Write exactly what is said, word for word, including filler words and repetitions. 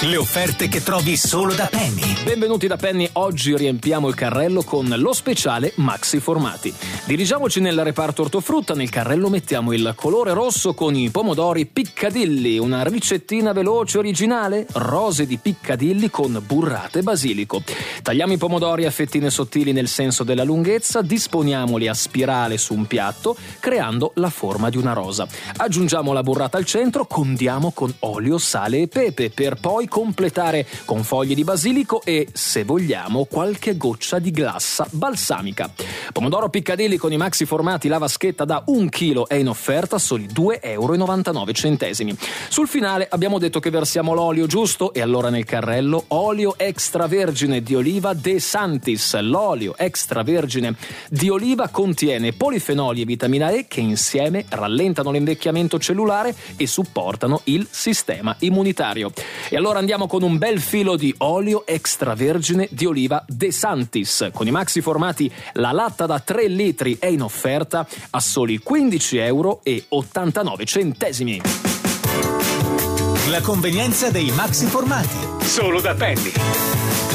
Le offerte che trovi solo da Penny. Benvenuti da Penny, oggi riempiamo il carrello con lo speciale Maxi Formati. Dirigiamoci nel reparto ortofrutta, nel carrello mettiamo il colore rosso con i pomodori Piccadilly, una ricettina veloce originale, rose di Piccadilly con burrate e basilico. Tagliamo i pomodori a fettine sottili nel senso della lunghezza, disponiamoli a spirale su un piatto, creando la forma di una rosa. Aggiungiamo la burrata al centro, condiamo con olio, sale e pepe, per poi completare con foglie di basilico e, se vogliamo, qualche goccia di glassa balsamica. Pomodoro Piccadilly con i maxi formati, la vaschetta da un chilo è in offerta, soli due euro e novantanove centesimi. Sul finale abbiamo detto che versiamo l'olio, giusto? E allora nel carrello olio extravergine di oliva De Santis. L'olio extravergine di oliva contiene polifenoli e vitamina E che insieme rallentano l'invecchiamento cellulare e supportano il sistema immunitario. E allora andiamo con un bel filo di olio extravergine di oliva De Santis. Con i maxi formati la latta da tre litri è in offerta a soli quindici euro e ottantanove centesimi. La convenienza dei maxi formati. Solo da Penny.